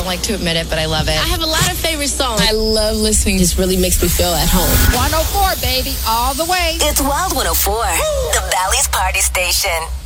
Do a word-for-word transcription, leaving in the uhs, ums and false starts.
like to admit it, but I love it. I have a lot of favorite songs. I love listening. It just really makes me feel at home. one oh four, baby, all the way. It's Wild one oh four, the Valley's party station.